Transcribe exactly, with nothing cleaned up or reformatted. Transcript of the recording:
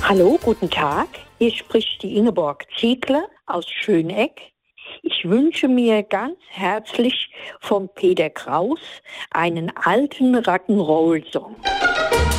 Hallo, guten Tag. Hier spricht die Ingeborg Ziegler aus Schöneck. Ich wünsche mir ganz herzlich von Peter Kraus einen alten Rock'n'Roll-Song.